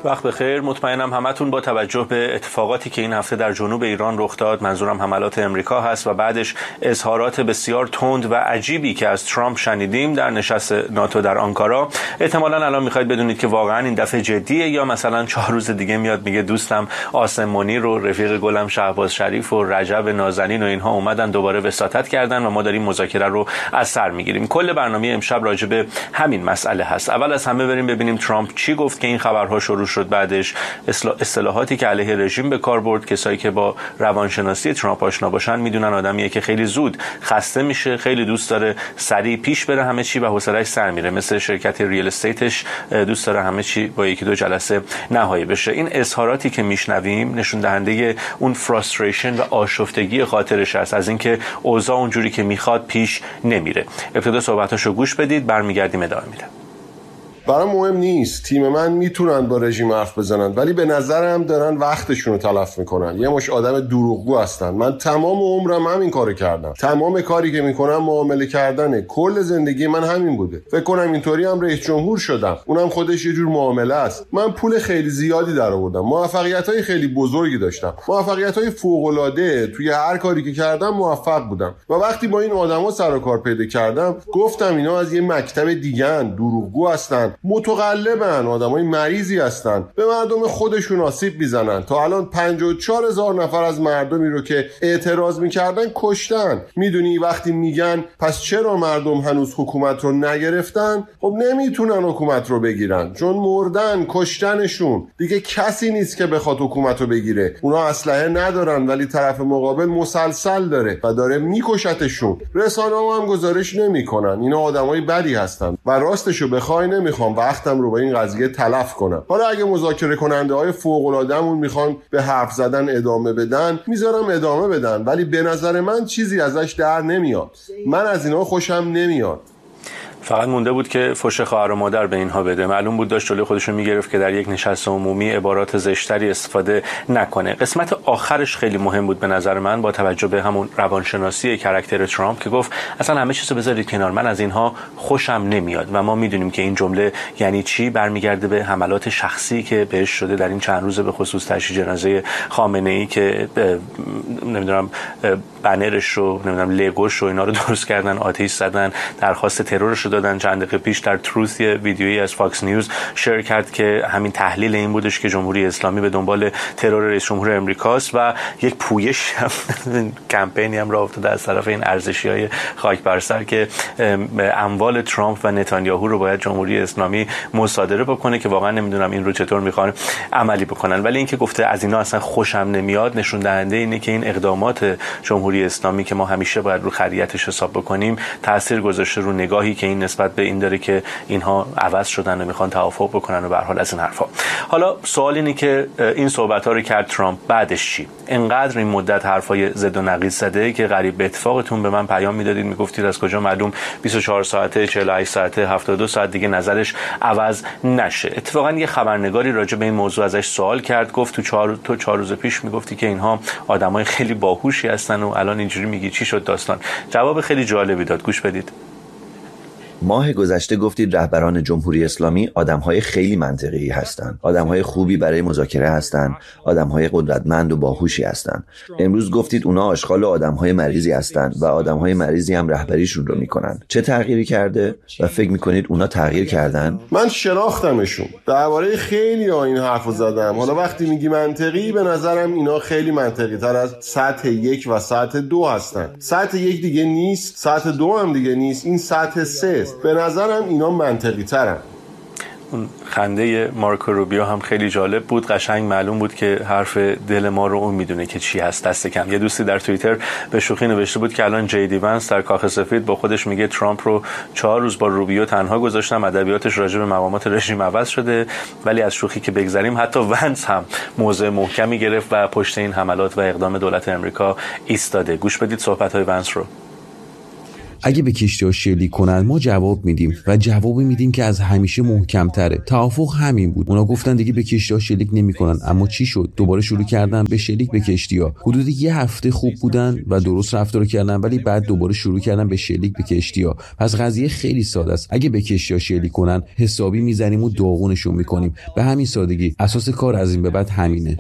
وقت بخیر. مطمئنم همتون با توجه به اتفاقاتی که این هفته در جنوب ایران رخ داد، منظورم حملات امریکا هست و بعدش اظهارات بسیار تند و عجیبی که از ترامپ شنیدیم در نشست ناتو در آنکارا، احتمالاً الان میخواید بدونید که واقعاً این دفعه جدیه یا مثلا 4 روز دیگه میاد میگه دوستم آسمانی رو، رفیق گلم شهباز شریف و رجب نازنین و اینها اومدن دوباره وساطت کردن و ما داریم مذاکره رو از سر میگیریم. کل برنامه امشب راجع به همین مسئله هست. اول از همه بریم ببینیم ترامپ چی گفت که این خبرها شروع شد. بعدش اصطلاحاتی که علیه رژیم به کار برد. کسایی که با روانشناسی ترامپ آشنا باشن میدونن آدمیه که خیلی زود خسته میشه، خیلی دوست داره سریع پیش بره همه چی و حوصله‌اش سر میره. مثل شرکت ریل استیتش دوست داره همه چی با یکی دو جلسه نهایی بشه. این اظهاراتی که میشنویم نشون دهنده اون فراستریشن و آشفتگی خاطرش است از اینکه اوضاع اونجوری که میخواد پیش نمیره. ابتدا صحبتاشو گوش بدید، برمیگردیم ادامه میدم. برام مهم نیست، تیم من میتونن با رژیم حرف بزنن ولی به نظرم دارن وقتشون رو تلف میکنن. یه مش آدم دروغگو هستن. من تمام عمرم همین کارو کردم. تمام کاری که میکنم معامله کردنه. کل زندگی من همین بوده. فکر کنم اینطوری هم رئیس جمهور شدم. اونم خودش یه جور معامله است. من پول خیلی زیادی درآوردم. موفقیت‌های خیلی بزرگی داشتم. موفقیت‌های فوق‌العاده توی هر کاری که کردم موفق بودم. و وقتی با این آدما سر و کار پیدا کردم، گفتم اینا از یه مکتب دیگه‌ن، دروغگو هستن، متقلبن، آدمای مریضی هستن، به مردم خودشون آسیب میزنن. تا الان 54,000 نفر از مردمی رو که اعتراض میکردن کشتن. میدونی وقتی میگن پس چرا مردم هنوز حکومت رو نگرفتن؟ خب نمیتونن حکومت رو بگیرن چون مردن، کشتنشون. دیگه کسی نیست که بخواد حکومت رو بگیره. اونا اسلحه ندارن ولی طرف مقابل مسلسل داره و داره میکشتشون. رسانه‌ها هم گزارش نمیکنن. اینا آدمای بدی هستن و راستشو بخوای نمیخوام وقتم رو با این قضیه تلف کنم. حالا اگه مذاکره کننده های فوق العاده‌مون میخوان به حرف زدن ادامه بدن، میذارم ادامه بدن، ولی به نظر من چیزی ازش در نمیاد. من از اینا خوشم نمیاد. فقط مونده بود که فحش خواهر و مادر به اینها بده. معلوم بود داشت جلوی خودش رو میگرفت که در یک نشست عمومی عبارات زشتری استفاده نکنه. قسمت آخرش خیلی مهم بود به نظر من با توجه به همون روانشناسی کاراکتر ترامپ که گفت اصلا همه چیزو بذارید کنار، من از اینها خوشم نمیاد. و ما میدونیم که این جمله یعنی چی. برمیگرده به حملات شخصی که بهش شده در این چند روز، به خصوص تشییع جنازه خامنه‌ای که نمیدونم بنرش رو، نمیدونم لگوش رو اینا رو درست کردن، آتش زدن، درخواست ترورش رو دادن. چند دقیقه پیش در تروث یه ویدیویی از فاکس نیوز شیر کرد که همین تحلیل این بودش که جمهوری اسلامی به دنبال ترور رئیس جمهور امریکاست و یک پویش هم کمپینی هم راه افتاده از طرف این ارزشی‌های خاک بر سر که اموال ترامپ و نتانیاهو رو باید جمهوری اسلامی مصادره بکنه که واقعا نمیدونم این رو چطور میخوان عملی بکنن. ولی اینکه گفته از اینا اصلا خوشم نمیاد نشون دهنده اینه که این اقدامات جمهوری اسلامی که ما همیشه باید رو خریتش حساب بکنیم تاثیر گذاشته رو نگاهی که این نسبت به این داره که اینها عوض شدن و میخوان توافق بکنن و به هر حال از این حرفا. حالا سوال اینه که این صحبت‌ها رو کرد ترامپ، بعدش چی؟ اینقدر این مدت حرفای ضد و نقیض زده که غریب به اتفاقتون به من پیام میدادید میگفتید از کجا معلوم 24 ساعته 48 ساعته 72 ساعت دیگه نظرش عوض نشه. اتفاقا یه خبرنگاری راجع به این موضوع ازش سوال کرد، گفت تو 4 روز پیش میگفتی که اینها آدمای خیلی باهوشی هستن و الان اینجوری میگی، چی شد داستان؟ جواب خیلی جالبی داد، گوش بدید. ماه گذشته گفتید رهبران جمهوری اسلامی آدم‌های خیلی منطقی هستند، آدم‌های خوبی برای مذاکره هستند، آدم‌های قدرتمند و باهوشی هستند. امروز گفتید اونا آشغال آدم‌های مریضی هستند و آدم‌های مریضی هم رهبریشون رو میکنن. چه تغییری کرده و فکر میکنید اونا تغییر کردن؟ من شناختمشون. درباره خیلی این حرفو زدم. حالا وقتی میگی منطقی، به نظرم اینا خیلی منطقی تر از سطح 1 و سطح 2 هستن. سطح 1 دیگه نیست، سطح 2 هم دیگه نیست، این سطح 3 به نظرم اینا منطقی ترن. اون خنده مارکو روبیو هم خیلی جالب بود. قشنگ معلوم بود که حرف دل ما رو اون میدونه که چی هست دست کم. یه دوستی در توییتر به شوخی نوشته بود که الان جی دی ونس در کاخ سفید با خودش میگه ترامپ رو 4 روز با روبیو تنها گذاشتم، ادبیاتش راجع به مقامات رژیم عوض شده. ولی از شوخی که بگذریم حتی ونس هم موضع محکمی گرفت و پشت این حملات و اقدام دولت امریکا ایستاده. گوش بدید صحبت‌های ونس رو. اگه به کشتی‌ها شلیک کنن ما جواب میدیم و جوابی میدیم که از همیشه محکم‌تره. توافق همین بود. اونا گفتن دیگه به کشتی‌ها شلیک نمی‌کنن، اما چی شد؟ دوباره شروع کردن به شلیک به کشتی‌ها. حدود یه هفته خوب بودن و درست رفتار کردن، ولی بعد دوباره شروع کردن به شلیک به کشتی‌ها. پس قضیه خیلی ساده است. اگه به کشتی‌ها شلیک کنن حسابی میزنیم و داغونشون می‌کنیم. به همین سادگی. اساس کار از این به بعد همینه.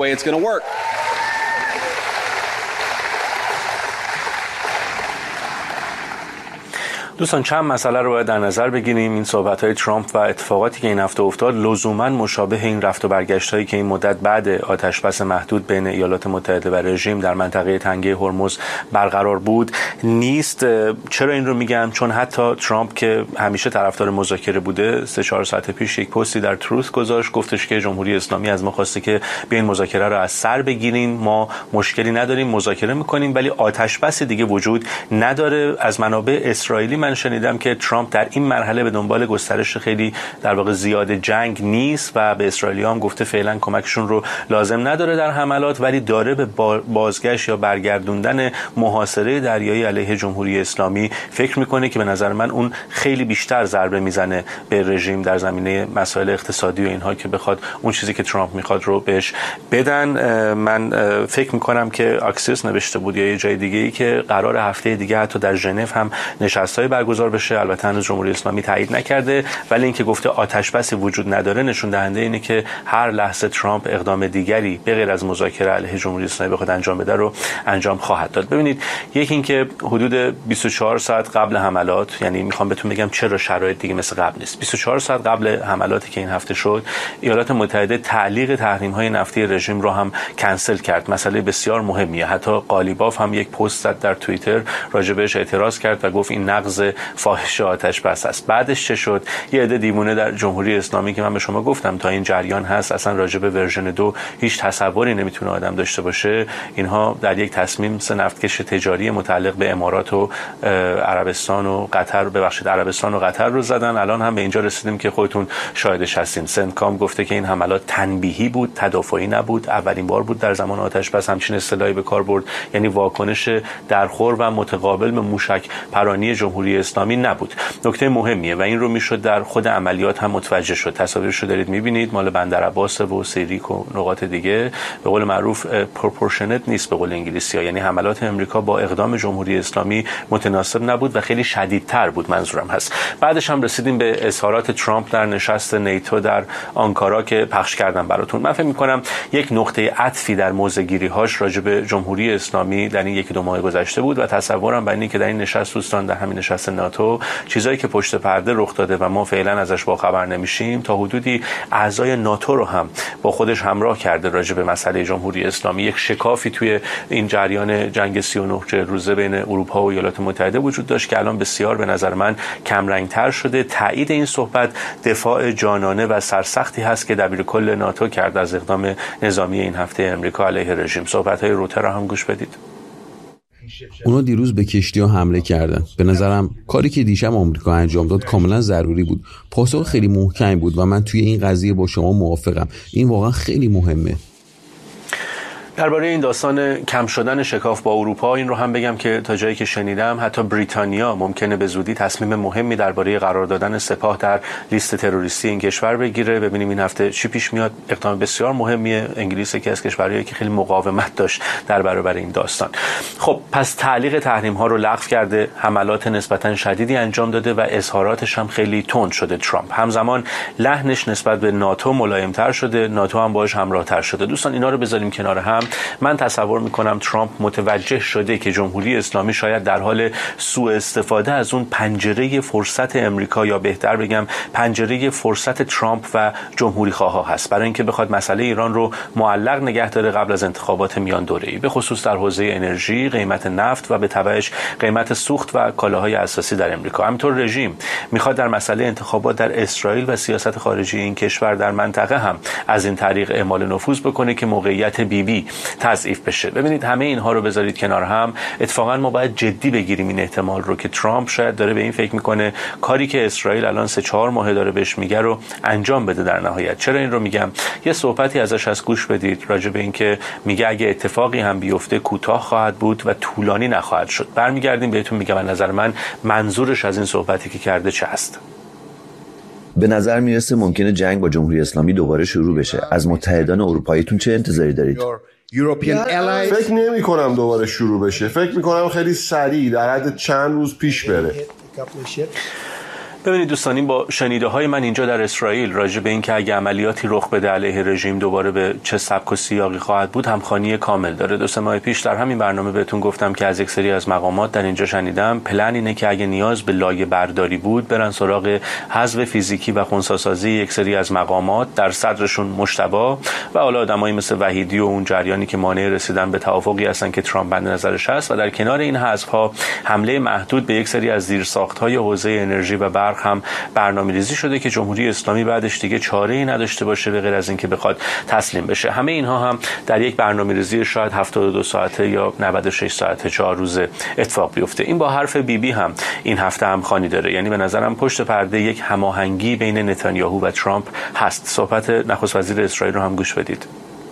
دوستان چند مسئله رو باید در نظر بگیریم. این صحبت‌های ترامپ و اتفاقاتی که این هفته افتاد لزوماً مشابه این رفت و برگشت‌هایی که این مدت بعد آتش‌بس محدود بین ایالات متحده و رژیم در منطقه تنگه هرمز برقرار بود نیست. چرا این رو میگم؟ چون حتی ترامپ که همیشه طرفدار مذاکره بوده 3-4 ساعت پیش یک پستی در تروث گذاشت، گفتش که جمهوری اسلامی از ما خواسته که بیاین مذاکره رو از سر بگیرین، ما مشکلی نداریم، مذاکره می‌کنیم، ولی آتش‌بس دیگه وجود نداره. از منابع اسرائیلی من شنیدم که ترامپ در این مرحله به دنبال گسترش خیلی در واقع زیاد جنگ نیست و به اسرائیلی‌ها هم گفته فعلا کمکشون رو لازم نداره در حملات، ولی داره به بازگشت یا برگردوندن محاصره دریایی علیه جمهوری اسلامی فکر میکنه که به نظر من اون خیلی بیشتر ضربه میزنه به رژیم در زمینه مسائل اقتصادی و اینها که بخواد اون چیزی که ترامپ میخواد رو بهش بدن. من فکر میکنم که آکسیوس نوشته بود یا یه جای دیگه‌ای که قرار هفته دیگه حتی در ژنو هم نشست‌های برگزار بشه. البته هنوز جمهوری اسلامی تایید نکرده، ولی اینکه گفته آتش‌بسی وجود نداره نشون دهنده اینه که هر لحظه ترامپ اقدام دیگری به غیر از مذاکره علیه جمهوری اسلامی بخواد انجام بده رو انجام خواهد داد. ببینید، یکی اینکه حدود 24 ساعت قبل حملات، یعنی میخوام بهتون بگم چرا شرایط دیگه مثل قبل نیست. 24 ساعت قبل حملاتی که این هفته شد، ایالات متحده تعلیق تحریم‌های نفتی رژیم رو هم کنسل کرد. مسئله بسیار مهمیه. حتی قالیباف هم یک پست زد در توییتر راجع بهش اعتراض کرد و گفت این نقض فاحش آتش‌بس است. بعدش چه شد؟ یه عده دیوونه در جمهوری اسلامی که من به شما گفتم تا این جریان هست اصلا راجع به ورژن 2 هیچ تصوری نمیتونه آدم داشته باشه، اینها در یک تصمیم نفتکش تجاری متعلق به امارات و عربستان و قطر، ببخشید عربستان و قطر رو زدن. الان هم به اینجا رسیدیم که خودتون شاهدش هستین. سنتکام گفته که این حملات تنبیهی بود، تدافعی نبود. اولین بار بود در زمان آتش‌بس همچین اصطلاحی به کار برد، یعنی واکنش درخور و متقابل به موشک پرانی جمهوری اسلامی نبود. نکته مهمیه و این رو میشد در خود عملیات هم متوجه شد. تصاویرشو دارید میبینید، مال بندر عباس و سیریک و نقاط دیگه. به قول معروف پروپورشنت نیست به قول انگلیسی‌ها، یعنی حملات امریکا با اقدام جمهوری اسلامی متناسب نبود و خیلی شدیدتر بود، منظورم هست. بعدش هم رسیدیم به اظهارات ترامپ در نشست نیتو در آنکارا که پخش کردم براتون. من فکر می‌کنم یک نقطه عطفی در موضع‌گیری‌هاش راجع به جمهوری اسلامی در این 1-2 ماه گذشته بود و تصورم بر اینه که در این نشست دوستان، در همین نشست ناتو، چیزایی که پشت پرده رخ داده و ما فعلا ازش باخبر نمیشیم، تا حدودی اعضای ناتو رو هم با خودش همراه کرده راجع به مسئله جمهوری اسلامی. یک شکافی توی این جریان جنگ 39 روزه بین اروپا و ایالات متحده وجود داشت که الان بسیار به نظر من کم رنگ‌تر شده. تایید این صحبت دفاع جانانه و سرسختی هست که دبیرکل ناتو کرد از اقدام نظامی این هفته امریکا علیه رژیم. صحبت‌های روتر رو هم گوش بدید. اونا دیروز به کشتی‌ها حمله کردن. به نظرم کاری که دیشب آمریکا انجام داد کاملا ضروری بود. پاسخ خیلی محکمی بود و من توی این قضیه با شما موافقم. این واقعا خیلی مهمه. درباره این داستان کم شدن شکاف با اروپا این رو هم بگم که تا جایی که شنیدم حتی بریتانیا ممکنه به زودی تصمیم مهمی درباره قرار دادن سپاه در لیست تروریستی این کشور بگیره. ببینیم این هفته چی پیش میاد. اقدام بسیار مهمیه. انگلیس یکی از کشورهایی که خیلی مقاومت داشت در برابر این داستان. خب پس تعلیق تحریم ها رو لغو کرده، حملات نسبتا شدیدی انجام داده و اظهاراتش هم خیلی تند شده ترامپ. همزمان لحنش نسبت به ناتو ملایم‌تر شده، ناتو هم باهاش همراه‌تر شده. دوستان اینا رو بذاریم کنار هم. من تصور میکنم ترامپ متوجه شده که جمهوری اسلامی شاید در حال سوء استفاده از اون پنجره فرصت امریکا، یا بهتر بگم پنجره فرصت ترامپ و جمهوری خواها هست برای اینکه بخواد مسئله ایران رو معلق نگه داره قبل از انتخابات میان دوره‌ای، به خصوص در حوزه انرژی، قیمت نفت و به تبعش قیمت سوخت و کالاهای اساسی در امریکا. همینطور رژیم میخواد در مسئله انتخابات در اسرائیل و سیاست خارجی این کشور در منطقه هم از این طریق اعمال نفوذ بکنه که موقعیت بیبی تضعیف بشه. ببینید همه اینها رو بذارید کنار هم، اتفاقا ما باید جدی بگیریم این احتمال رو که ترامپ شاید داره به این فکر میکنه کاری که اسرائیل الان 3-4 ماه داره بهش میگه رو انجام بده در نهایت. چرا این رو میگم؟ یه صحبتی ازش از گوش بدید راجع به این که میگه اگه اتفاقی هم بیفته کوتاه خواهد بود و طولانی نخواهد شد. برمیگردیم بهتون میگم از نظر من منظورش از این صحبتی که کرده چه است. به نظر میرسه ممکنه جنگ با جمهوری اسلامی دوباره شروع بشه. از متحدان اروپاییتون چه انتظاری دارید؟ فکر نمی کنم دوباره شروع بشه. فکر میکنم خیلی سریع در حد چند روز پیش بره. ببینید دوستان، این با شنیده های من اینجا در اسرائیل راجع به این که اگه عملیاتی رخ بده علیه رژیم دوباره به چه سبک و سیاقی خواهد بود همخوانی کامل داره. 2-3 ماه پیش در همین برنامه بهتون گفتم که از یک سری از مقامات در اینجا شنیدم پلن اینه که اگه نیاز به لایه برداری بود برن سراغ حذف فیزیکی و خنثی‌سازی یک سری از مقامات، در صدرشون مجتبی و حالا آدمایی مثل وحیدی و اون جریانی که مانع رسیدن به توافقی هستن که ترامپ بند نظرش هست، و در کنار این حذف‌ها حمله محدود به یک سری از زیرساخت‌های حوزه انرژی و هم برنامه‌ریزی شده که جمهوری اسلامی بعدش دیگه چاره‌ای نداشته باشه به غیر از اینکه بخواد تسلیم بشه. همه اینها هم در یک برنامه‌ریزی شاید 72 ساعته یا 96 ساعته 4 روزه اتفاق بیفته. این با حرف بیبی هم این هفته همخوانی داره. یعنی به نظرم پشت پرده یک هماهنگی بین نتانیاهو و ترامپ هست. صحبت نخست وزیر اسرائیل رو هم گوش بدید.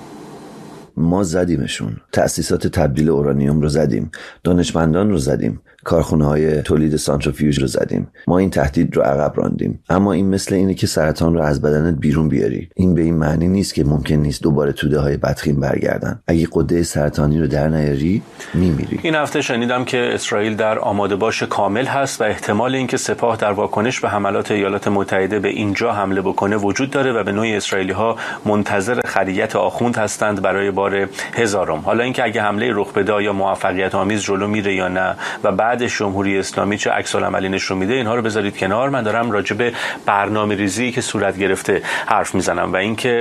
ما زدیمشون، تأسیسات تبدیل اورانیوم رو زدیم، دانشمندان رو زدیم، کارخونه‌های تولید سانتریفیوژ رو زدیم. ما این تهدید رو عقب راندیم. اما این مثل اینه که سرطان رو از بدنت بیرون بیاری. این به این معنی نیست که ممکن نیست دوباره توده‌های بدخیم برگردن. اگه غده سرطانی رو در نیاری میمیری. این هفته شنیدم که اسرائیل در آماده باش کامل هست و احتمال اینکه سپاه در واکنش به حملات ایالات متحده به اینجا حمله بکنه وجود داره و به نوعی اسرائیلی‌ها منتظر خریت آخوند هستند برای بار هزارم. حالا اینکه اگه حمله رخ بده یا موفقیت آمیز جلو میره یا نه و بعدش جمهوری اسلامی چه عکس العملی نشون میده، اینها رو بذارید کنار. من دارم راجع به برنامه‌ریزی که صورت گرفته حرف میزنم و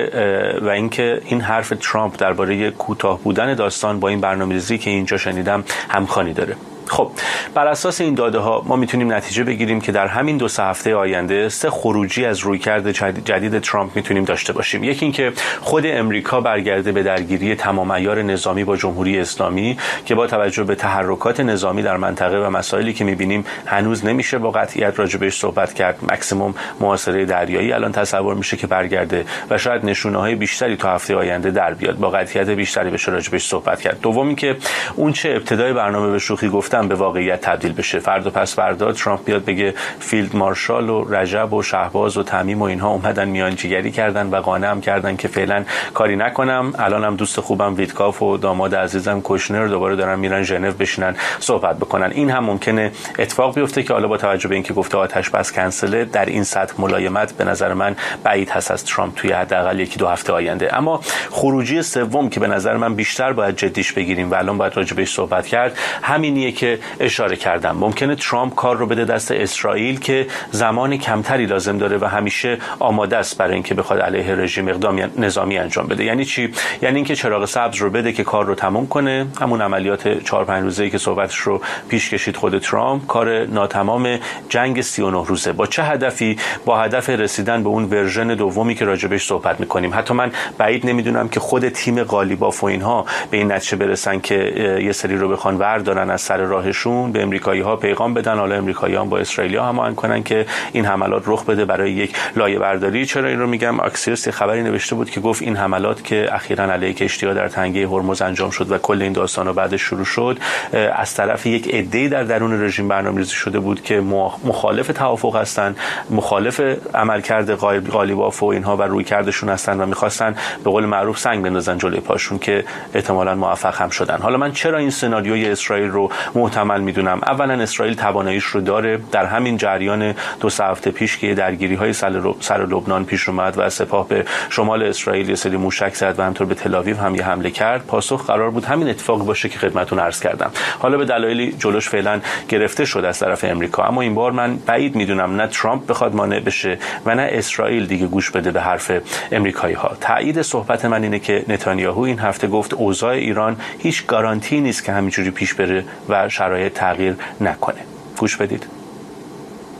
اینکه این حرف ترامپ درباره کوتاه بودن داستان با این برنامه‌ریزی که اینجا شنیدم همخوانی داره. خب بر اساس این داده ها ما میتونیم نتیجه بگیریم که در همین 2-3 هفته آینده 3 خروجی از رویکرد جدید ترامپ میتونیم داشته باشیم. یکی اینکه خود امریکا برگرده به درگیری تمام عیار نظامی با جمهوری اسلامی که با توجه به تحرکات نظامی در منطقه و مسائلی که میبینیم هنوز نمیشه با قطعیت راجع بهش صحبت کرد. ماکسیمم محاصره دریایی الان تصور میشه که برگرده و شاید نشونه‌های بیشتری تا هفته آینده در بیاد، با قطعیت بیشتری بشه راجع بهش صحبت کرد. دومی که اون چه ابتدای برنامه به شوخی گفتم به واقعیت تبدیل بشه. فردا پس فردا ترامپ بیاد بگه فیلد مارشال و رجب و شهباز و تمیم و اینها اومدن میانجیگری کردن و قانعم کردن که فعلا کاری نکنم. الانم دوست خوبم ویتکاف و داماد عزیزم کوشنر دوباره دارن میرن ژنو بشینن صحبت بکنن. این هم ممکنه اتفاق بیفته که حالا با توجه به اینکه گفته آتش بس کنسله، در این سطح ملایمت به نظر من بعید هست از ترامپ توی حداقل 1-2 هفته آینده. اما خروجی سوم که به نظر من بیشتر باید جدیش بگیریم و الان باید راجع بهش صحبت کرد، همینیه که اشاره کردم. ممکنه ترامپ کار رو بده دست اسرائیل که زمان کمتری لازم داره و همیشه آماده است برای اینکه بخواد علیه رژیم اقدام نظامی انجام بده. یعنی چی؟ یعنی اینکه چراغ سبز رو بده که کار رو تموم کنه. همون عملیات 4-5 روزه‌ای که صحبتش رو پیش کشید خود ترامپ، کار ناتمام جنگ 39 روزه. با چه هدفی؟ با هدف رسیدن به اون ورژن دومی که راجبش صحبت می‌کنیم. حتی من بعید نمیدونم که خود تیم قالیباف و اینها به این نتیجه برسن که یه سری رو بخوان وردارن از سر راهشون، به امریکایی‌ها پیغام بدن، حالا امریکایی‌ها با اسرائیلی‌ها هماهنگ کنن که این حملات رخ بده برای یک لایه برداری. چرا این رو میگم؟ اکسیوس خبری نوشته بود که گفت این حملات که اخیراً علیه کشتی‌ها در تنگه هرمز انجام شد و کل این داستانا بعدش شروع شد، از طرف یک عده‌ای در درون رژیم برنامه‌ریزی شده بود که مخالف توافق هستن، مخالف عملکرد قالیباف و اینها و رویکردشون هستن و می‌خواستن به قول معروف سنگ بندازن جلوی پاشون که احتمالاً موفق هم شدن. حالا من چرا این سناریوی اسرائیل رو محتمل میدونم؟ اولا اسرائیل تواناییش رو داره. در همین جریان 2 هفته پیش که درگیری‌های سر لبنان پیش اومد و سپاه به شمال اسرائیل یه سری موشک زد و همینطور به تل‌آویو هم یه حمله کرد، پاسخ قرار بود همین اتفاق باشه که خدمتتون عرض کردم. حالا به دلایلی جلوش فعلا گرفته شد از طرف امریکا، اما این بار من بعید میدونم نه ترامپ بخواد مانع بشه و نه اسرائیل دیگه گوش بده به حرف امریکایی‌ها. تایید صحبت من اینه که نتانیاهو این هفته گفت اوضاع ایران هیچ گارانتی نیست که همینجوری پیش بره و شرایط تغییر نکنه. گوش بدید.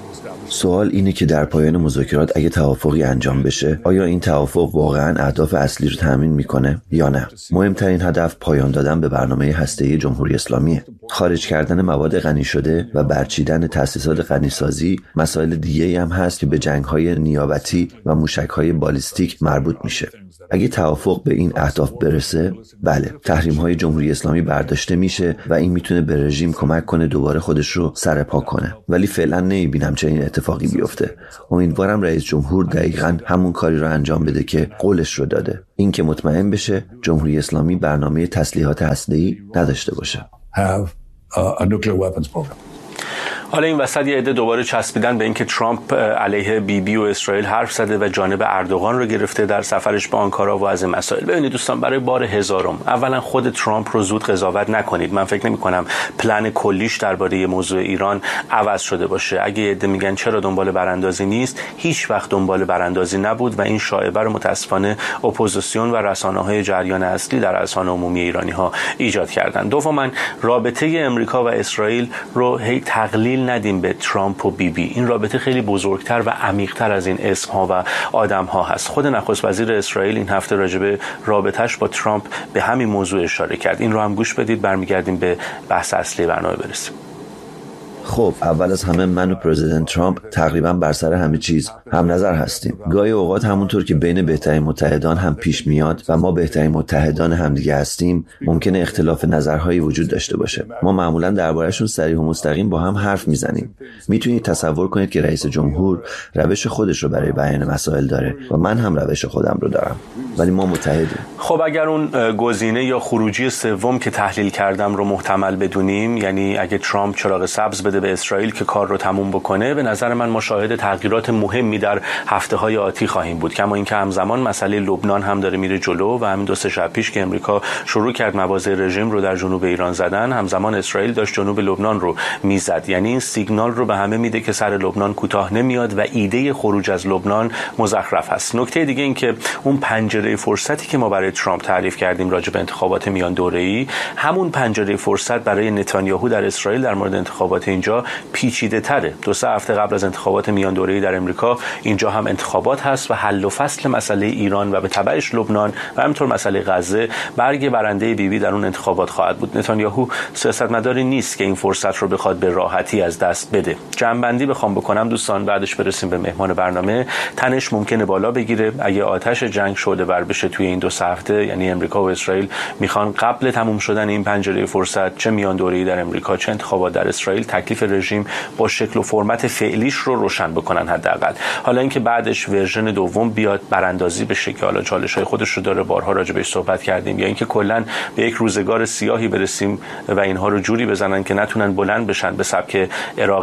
سوال اینه که در پایان مذاکرات اگه توافقی انجام بشه، آیا این توافق واقعا اهداف اصلی رو تامین میکنه یا نه؟ مهمترین هدف پایان دادن به برنامه هسته‌ای جمهوری اسلامیه. خارج کردن مواد غنی شده و برچیدن تأسیسات غنیسازی مسائل دیگه‌ای هم هست که به جنگ‌های نیابتی و موشک‌های بالیستیک مربوط میشه. اگه توافق به این اهداف برسه، بله، تحریم‌های جمهوری اسلامی برداشته میشه و این میتونه به رژیم کمک کنه دوباره خودش رو سرپا کنه. ولی فعلا نمیبینم چنین اتفاقی بیفته. امیدوارم رئیس جمهور دقیقاً همون کاری رو انجام بده که قولش رو داده. این که مطمئن بشه جمهوری اسلامی برنامه تسلیحات هسته‌ای نداشته باشه. حالا این وسط یه عده دوباره چسبیدن به اینکه ترامپ علیه بیبی و اسرائیل حرف زده و جانب اردوغان رو گرفته در سفرش به آنکارا و از این مسائل. ببینید دوستان، برای بار هزارم اولا خود ترامپ رو زود قضاوت نکنید. من فکر نمی‌کنم پلن کلیش درباره موضوع ایران عوض شده باشه. اگه یه عده میگن چرا دنبال براندازی نیست، هیچ وقت دنبال براندازی نبود و این شایعه رو متاسفانه اپوزیسیون و رسانه‌های جریان اصلی در اذهان عمومی ایرانی‌ها ایجاد کردن. دوما رابطه امریکا و اسرائیل رو هی تقلیل ندیم به ترامپ و بیبی. این رابطه خیلی بزرگتر و عمیق‌تر از این اسم‌ها و آدم‌ها هست. خود نخست وزیر اسرائیل این هفته راجع به رابطه‌اش با ترامپ به همین موضوع اشاره کرد. این رو هم گوش بدید، برمیگردیم به بحث اصلی برنامه برسیم. خب اول از همه من و پرزیدنت ترامپ تقریبا بر سر همه چیز هم نظر هستیم. گاهی اوقات همونطور که بین بهترین متحدان هم پیش میاد و ما بهترین متحدان همدیگه هستیم، ممکنه اختلاف نظرهایی وجود داشته باشه. ما معمولا درباره‌شون صریح و مستقیم با هم حرف میزنیم. میتونید تصور کنید که رئیس جمهور روش خودش رو برای بیان مسائل داره و من هم روش خودم رو دارم، ولی ما متحدیم. خب اگر اون گزینه یا خروجی سوم که تحلیل کردم رو محتمل بدونیم، یعنی اگه ترامپ چراغ سبز بده به اسرائیل که کار رو تموم بکنه، به نظر من ما شاهد تغییرات مهمی در هفته‌های آتی خواهیم بود. کما اینکه همزمان مسئله لبنان هم داره میره جلو و همین 2-3 شب پیش که امریکا شروع کرد مواضع رژیم رو در جنوب ایران زدن، همزمان اسرائیل داشت جنوب لبنان رو میزد. یعنی این سیگنال رو به همه میده که سر لبنان کوتاه نمیاد و ایده خروج از لبنان مزخرف است. نکته دیگه این که اون پنجره فرصتی که ما برای ترامپ تعریف کردیم راجع به انتخابات میان دوره‌ای، همون پنجره فرصت برای نتانیاهو در اسرائیل در مورد انتخابات اینجا پیچیده تره. 2-3 هفته قبل از انتخابات میان دوره‌ای در امریکا اینجا هم انتخابات هست و حل و فصل مسئله ایران و به تبعش لبنان و همینطور مسئله غزه برگ برنده بیبی در اون انتخابات خواهد بود. نتانیاهو سیاستمداری نیست که این فرصت رو بخواد به راحتی از دست بده. جمع‌بندی بخوام بکنم دوستان، بعدش برسیم به مهمان برنامه، تنش ممکنه بالا بگیره اگه آتش جنگ شعله‌ور بشه توی این 2 هفته. یعنی امریکا و اسرائیل میخوان قبل تموم شدن این پنجره فرصت، چه میان دوره‌ای در امریکا چه انتخابات در اسرائیل، تکلیف رژیم با شکل و فرمت فعلیش رو روشن بکنن حداقل. حالا اینکه بعدش ورژن دوم بیاد براندازی بشه که حالا چالش‌های خودش رو داره، بارها راجع بهش صحبت کردیم، یا اینکه کلاً به یک روزگار سیاهی برسیم و اینها رو جوری بزنن که نتونن بلند بشن به سبک عراق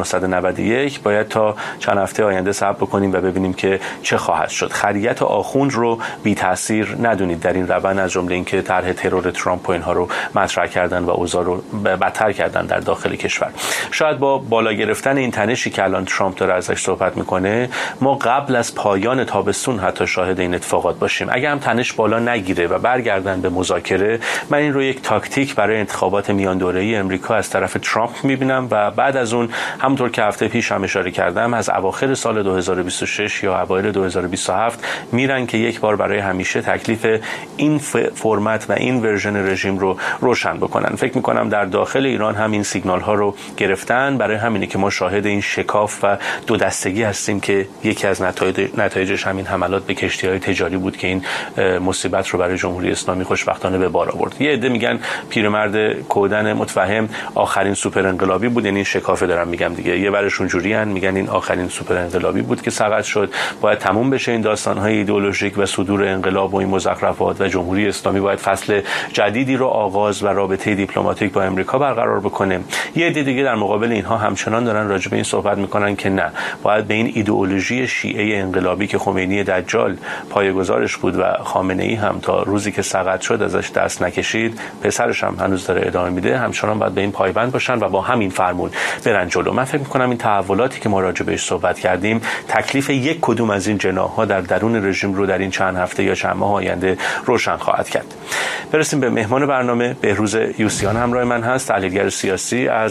1991، باید تا چند هفته آینده صبر بکنیم و ببینیم که چه خواهد شد. خریت آخوند رو بی تاثیر ندونید در این روند، از جمله اینکه طرح ترور ترامپ و اینها رو مطرح کردن و اوضاع رو بدتر کردن در داخل کشور. شاید با بالا گرفتن این تنشی که الان ترامپ داره ازش صحبت میکنه، ما قبل از پایان تابستون حتی شاهد این اتفاقات باشیم. اگه هم تنش بالا نگیره و برگردن به مذاکره، من این رو یک تاکتیک برای انتخابات میان دوره‌ای امریکا از طرف ترامپ میبینم و بعد از اون همونطور که هفته پیش هم اشاره کردم، از اواخر سال 2026 یا اوایل 2027 میرن که یک بار برای همیشه تکلیف این فرمت و این ورژن رژیم رو روشن بکنن. فکر میکنم در داخل ایران هم این سیگنال ها رو گرفتن. برای همینه که ما شاهد این شکاف و دو دستگی هستیم که یکی از نتایجش همین حملات به کشتی‌های تجاری بود که این مصیبت رو برای جمهوری اسلامی خوشبختانه به بار آورد. یه عده میگن پیرمرد کودن متفهم آخرین سوپر انقلابی بود، یعنی این شکافه دارم میگم دیگه. یه برشون جوریان میگن این آخرین سوپر انقلابی بود که سقط شد، باید تموم بشه این داستان‌های ایدئولوژیک و صدور انقلاب و این مزخرفات و جمهوری اسلامی باید فصل جدیدی رو آغاز و رابطه دیپلماتیک با امریکا برقرار بکنه. یه عده دیگه در مقابل اینها همچنان دارن راجع به این صحبت میکنن که نه، باید به این ایدئولوژی شیعه انقلابی که خمینی دجال پایه‌گذارش بود و خامنه‌ای هم تا روزی که سقط شد ازش دست نکشید، پسرش هم هنوز داره ادامه میده، همچنان باید به این پایبند باشن و با همین فرمون برن جلو. من فکر میکنم این تحولاتی که ما راجع بهش صحبت کردیم، تکلیف یک کدوم از این جناح‌ها در درون رژیم رو در این چند هفته یا چند ماه آینده روشن خواهد کرد. برسیم به مهمان برنامه. بهروز یوسیان همراه من هست، تحلیلگر سیاسی از شمال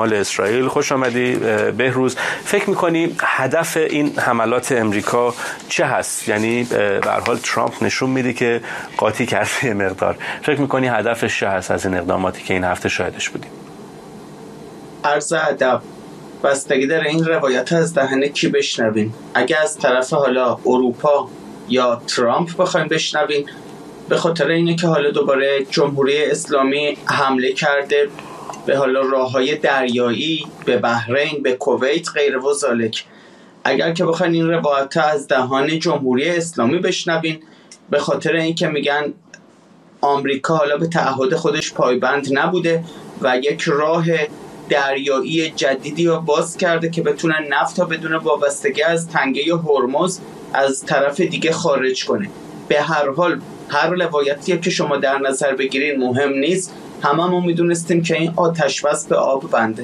شمال اسرائیل. خوش آمدی بهروز. فکر می‌کنی هدف این حملات امریکا چه هست؟ یعنی به هر حال ترامپ نشون میده که قاطی کرده یه مقدار. فکر می‌کنی هدفش چه هست از این اقداماتی که این هفته شاهدش بودیم؟ عرض ادب، بستگی داره این روایت از دهن کی بشنوین. اگه از طرف حالا اروپا یا ترامپ بخوایم بشنوین، به خاطر اینه که حالا دوباره جمهوری اسلامی حمله کرده به حالا راههای دریایی، به بحرین، به کویت، غیر و ذالک. اگر که بخواین این روایت از دهان جمهوری اسلامی بشنوین، به خاطر اینکه میگن آمریکا حالا به تعهد خودش پایبند نبوده و یک راه دریایی جدیدی رو باز کرده که بتونن نفت ها بدون وابستگی از تنگه هرمز از طرف دیگه خارج کنه. به هر حال هر روایتی که شما در نظر بگیرین مهم نیست، هممون میدونستیم که این آتش بس به آب بنده.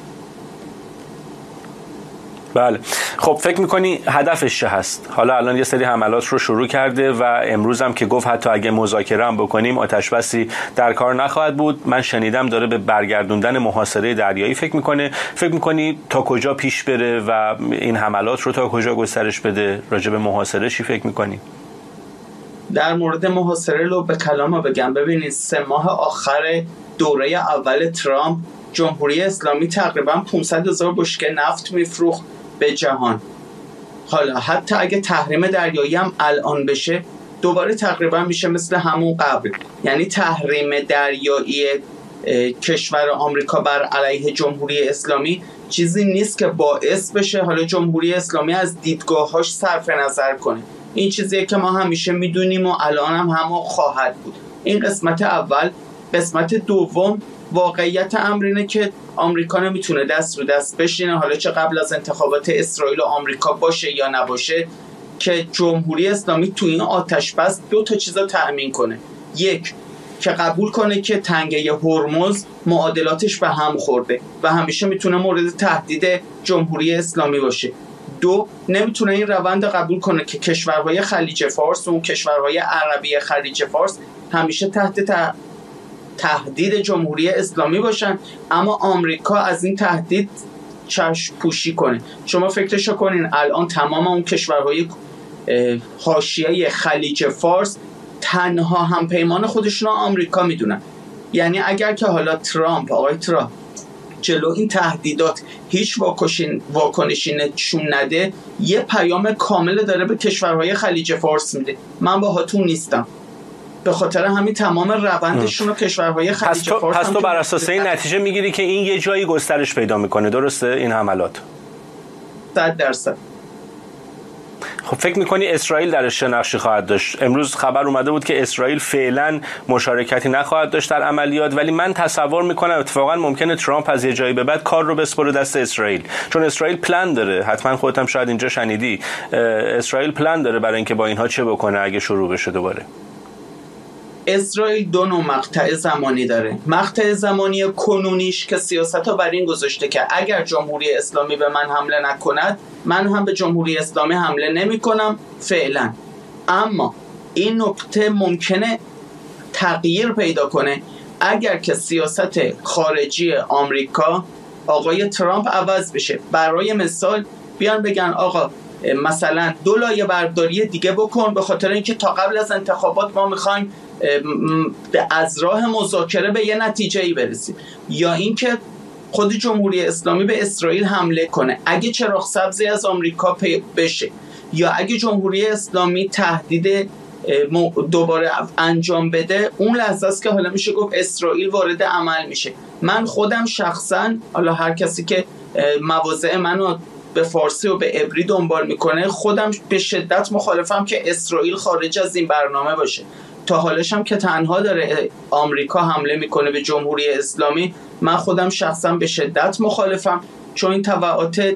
بله. خب فکر میکنی هدفش چه هست؟ حالا الان یه سری حملات رو شروع کرده و امروز هم که گفت حتی اگه مذاکره هم بکنیم آتش بسی در کار نخواهد بود. من شنیدم داره به برگردوندن محاصره دریایی فکر میکنه. فکر میکنی تا کجا پیش بره و این حملات رو تا کجا گسترش بده؟ راجع به محاصره چی فکر میکنی؟ در مورد محاصره رو به کلام بگم. ببینید 3 ماه آخر دوره اول ترامپ جمهوری اسلامی تقریبا 500,000 بشکه نفت میفروخت به جهان. حالا حتی اگه تحریم دریایی هم الان بشه دوباره تقریبا میشه مثل همون قبل. یعنی تحریم دریایی کشور آمریکا بر علیه جمهوری اسلامی چیزی نیست که باعث بشه حالا جمهوری اسلامی از دیدگاهاش صرف نظر کنه. این چیزیه که ما همیشه میدونیم و الان هم همون خواهد بود. این قسمت اول. قسمت دوم، واقعیت امر اینه که آمریکا نمیتونه دست رو دست بشینه، حالا چه قبل از انتخابات اسرائیل و آمریکا باشه یا نباشه، که جمهوری اسلامی تو این آتش بس 2 تا چیزا تأمین کنه. یک، که قبول کنه که تنگه هرمز معادلاتش به هم خورده و همیشه میتونه مورد تهدید جمهوری اسلامی باشه. 2، نمیتونه این روند قبول کنه که کشورهای خلیج فارس و کشورهای عربی خلیج فارس همیشه تحت تهدید جمهوری اسلامی باشن، اما آمریکا از این تهدید چشم پوشی کنه. شما فکرشو کنین الان تمام اون کشورهای حاشیه خلیج فارس تنها همپیمان خودشون رو آمریکا میدونن. یعنی اگر که حالا آقای ترامپ جلو این تهدیدات هیچ واکنشی نشون نده، یه پیام کامل داره به کشورهای خلیج فارس میده: من باهاتون نیستم. به خاطر همین تمام روندشون رو کشورهای خلیج فارس پس تو بر اساس این نتیجه میگیری که این یه جایی گسترش پیدا میکنه، درسته این حملات؟ 100%. خب فکر میکنی اسرائیل درش چه نقشی خواهد داشت؟ امروز خبر اومده بود که اسرائیل فعلا مشارکتی نخواهد داشت در عملیات، ولی من تصور میکنم اتفاقا ممکنه ترامپ از یه جایی به بعد کار رو بسپره دست اسرائیل، چون اسرائیل پلن داره. حتما خودت هم شاید اینجا شنیدی اسرائیل پلن داره برای اینکه با اینها چه بکنه اگه شروع بشه دوباره. اسرائیل 2 نوع مقطع زمانی داره. مقطع زمانی کنونیش که سیاست‌ها بر این گذاشته که اگر جمهوری اسلامی به من حمله نکند، من هم به جمهوری اسلامی حمله نمی‌کنم فعلا. اما این نکته ممکنه تغییر پیدا کنه اگر که سیاست خارجی آمریکا آقای ترامپ عوض بشه. برای مثال بیان بگن آقا مثلا 2 لایه برداری دیگه بکن به خاطر اینکه تا قبل از انتخابات ما می‌خوایم از راه مذاکره به یه نتیجه‌ای برسیم، یا اینکه خود جمهوری اسلامی به اسرائیل حمله کنه اگه چراغ سبزی از آمریکا بشه، یا اگه جمهوری اسلامی تهدید دوباره انجام بده، اون لحظه است که حالا میشه گفت اسرائیل وارد عمل میشه. من خودم شخصا، حالا هر کسی که مواضع منو به فارسی و به عبری دنبال میکنه، خودم به شدت مخالفم که اسرائیل خارج از این برنامه باشه. تا حالش هم که تنها داره آمریکا حمله میکنه به جمهوری اسلامی، من خودم شخصا به شدت مخالفم، چون این تبعات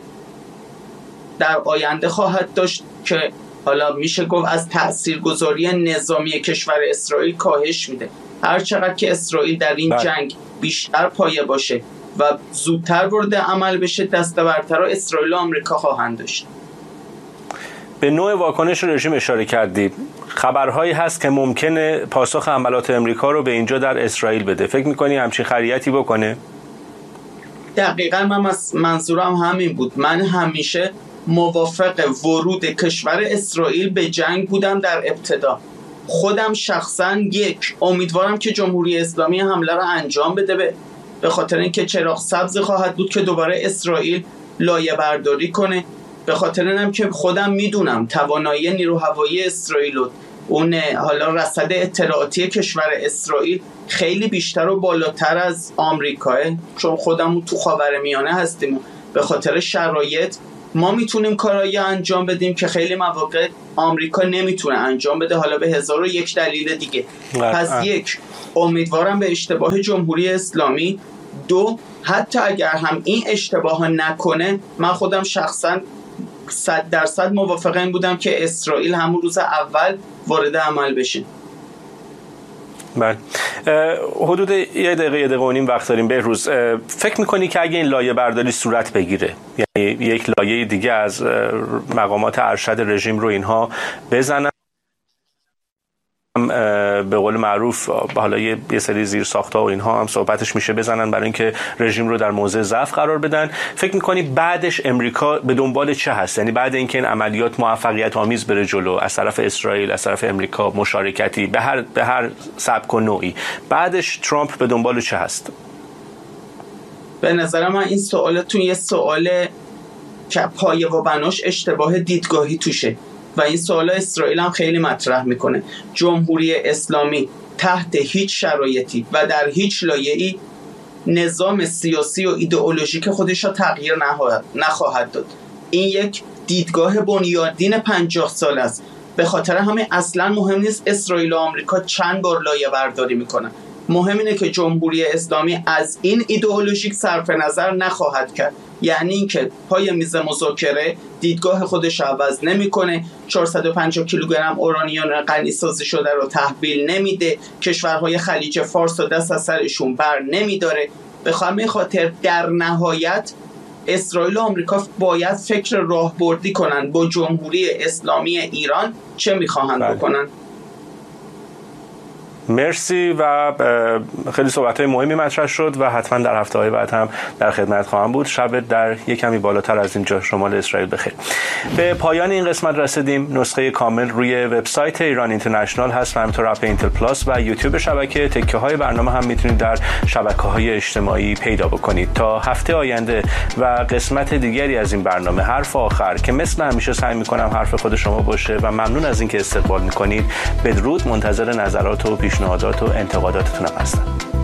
در آینده خواهد داشت که حالا میشه گفت از تاثیرگذاری نظامی کشور اسرائیل کاهش میده. هر چقدر که اسرائیل در این جنگ بیشتر پایه باشه و زودتر وارد عمل بشه، دست برتر اسرائیل و آمریکا خواهند داشت. به نوع واکنش رژیم اشاره کردید. خبرهایی هست که ممکنه پاسخ حملات امریکا رو به اینجا در اسرائیل بده. فکر می‌کنی همچین خریتی بکنه؟ دقیقاً من منظورم همین بود. من همیشه موافق ورود کشور اسرائیل به جنگ بودم در ابتدا. خودم شخصاً امیدوارم که جمهوری اسلامی حمله را انجام بده، به خاطر اینکه چراغ سبز خواهد بود که دوباره اسرائیل لایه برداری کنه. به خاطر اینم که خودم میدونم توانایی نیرو هوایی اسرائیل و اون حالا رصد اطلاعاتی کشور اسرائیل خیلی بیشتر و بالاتر از آمریکاه، چون خودمون تو خاورمیانه هستیم. به خاطر شرایط ما میتونیم کارایی انجام بدیم که خیلی مواقع آمریکا نمیتونه انجام بده، حالا به 1001 دلیل دیگه. پس امیدوارم به اشتباه جمهوری اسلامی. 2 حتی اگر هم این اشتباه نکنه، من خودم شخصا 100% موافق این بودم که اسرائیل همون روز اول وارد عمل بشه. بله، حدود 1 دقیقه و نیم وقت داریم. بهروز، فکر میکنی که اگه این لایه برداری صورت بگیره، یعنی یک لایه دیگه از مقامات ارشد رژیم رو اینها بزنن، به قول معروف حالا یه سری زیر ساخت‌ها و اینها هم صحبتش میشه بزنن برای اینکه رژیم رو در موضع ضعف قرار بدن، فکر می‌کنی بعدش امریکا به دنبال چه هست؟ یعنی بعد اینکه این عملیات موفقیت آمیز بره جلو از طرف اسرائیل، از طرف امریکا، مشارکتی به هر سبک و نوعی، بعدش ترامپ به دنبال چه هست؟ به نظر من این سوالتون یه سوال که پایه و بناش اشتباه دیدگاهی توشه و این سوال اسرائیل هم خیلی مطرح میکنه. جمهوری اسلامی تحت هیچ شرایطی و در هیچ لایه‌ای نظام سیاسی و ایدئولوژیک خودش را تغییر نخواهد داد. این یک دیدگاه بنیادین 50 سال است. به خاطر همین اصلا مهم نیست اسرائیل و آمریکا چند بار لایه برداری میکنن. مهم اینه که جمهوری اسلامی از این ایدئولوژیک صرف نظر نخواهد کرد. یعنی اینکه پای میز مذاکره دیدگاه خودش عوض نمیکنه، 450 کیلوگرم اورانیوم غنی سازی شده رو تحویل نمیده، کشورهای خلیج فارس و دست از سرشون بر نمیداره. به همین خاطر در نهایت اسرائیل و آمریکا باید فکر راهبردی کنن با جمهوری اسلامی ایران چه میخواهند بکنن. مرسی و خیلی صحبت‌های مهمی مطرح شد و حتما در هفته‌های بعد هم در خدمت خواهم بود. شب در یک کمی بالاتر از اینجا شمال اسرائیل بخیر. به پایان این قسمت رسیدیم. نسخه کامل روی وبسایت ایران اینترنشنال هست و همینطور اپ اینتل پلاس و یوتیوب شبکه. تکه‌های برنامه هم میتونید در شبکه‌های اجتماعی پیدا بکنید. تا هفته آینده و قسمت دیگری از این برنامه حرف آخر که مثل همیشه سعی می‌کنم حرف خود شما باشه و ممنون از اینکه استقبال می‌کنید. بدرود. منتظر نظرات و پیشنهادات و انتقاداتتون هستم.